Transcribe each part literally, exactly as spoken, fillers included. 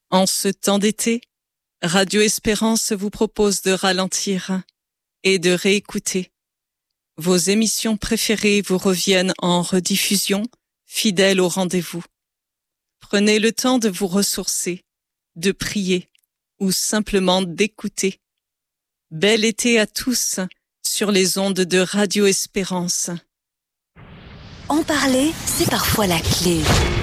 En ce temps d'été, Radio Espérance vous propose de ralentir et de réécouter. Vos émissions préférées vous reviennent en rediffusion, fidèles au rendez-vous. Prenez le temps de vous ressourcer, de prier ou simplement d'écouter. Bel été à tous sur les ondes de Radio Espérance. En parler, c'est parfois la clé.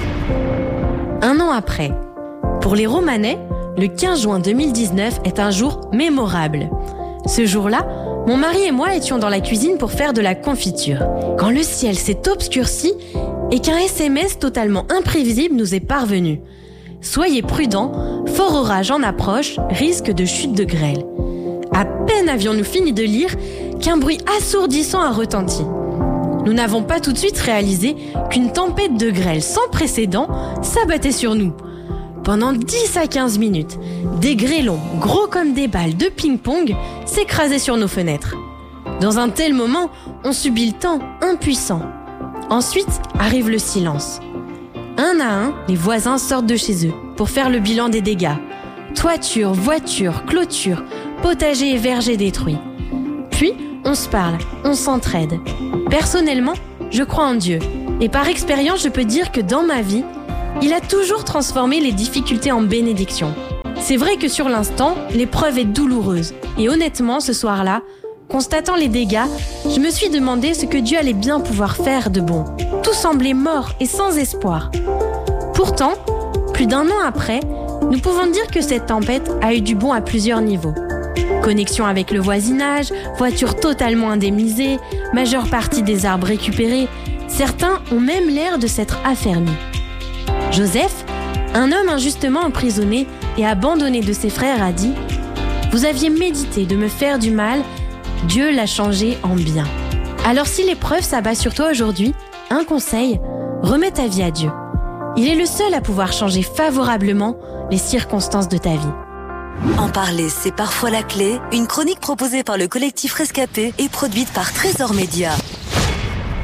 Un an après. Pour les Romanais, le quinze juin deux mille dix-neuf est un jour mémorable. Ce jour-là, mon mari et moi étions dans la cuisine pour faire de la confiture, quand le ciel s'est obscurci et qu'un S M S totalement imprévisible nous est parvenu. Soyez prudents, fort orage en approche, risque de chute de grêle. À peine avions-nous fini de lire qu'un bruit assourdissant a retenti. Nous n'avons pas tout de suite réalisé qu'une tempête de grêle sans précédent s'abattait sur nous. Pendant dix à quinze minutes, des grêlons, gros comme des balles de ping-pong, s'écrasaient sur nos fenêtres. Dans un tel moment, on subit le temps, impuissant. Ensuite arrive le silence. Un à un, les voisins sortent de chez eux pour faire le bilan des dégâts. Toiture, voiture, clôture, potager et verger détruits. Puis, on se parle, on s'entraide. Personnellement, je crois en Dieu. Et par expérience, je peux dire que dans ma vie, il a toujours transformé les difficultés en bénédictions. C'est vrai que sur l'instant, l'épreuve est douloureuse. Et honnêtement, ce soir-là, constatant les dégâts, je me suis demandé ce que Dieu allait bien pouvoir faire de bon. Tout semblait mort et sans espoir. Pourtant, plus d'un an après, nous pouvons dire que cette tempête a eu du bon à plusieurs niveaux. Connexion avec le voisinage, voitures totalement indemnisées, majeure partie des arbres récupérés. Certains ont même l'air de s'être affermis. Joseph, un homme injustement emprisonné et abandonné de ses frères, a dit « Vous aviez médité de me faire du mal, Dieu l'a changé en bien. » Alors si l'épreuve s'abat sur toi aujourd'hui, un conseil, remets ta vie à Dieu. Il est le seul à pouvoir changer favorablement les circonstances de ta vie. En parler, c'est parfois la clé. Une chronique proposée par le collectif Rescapé et produite par Trésor Média.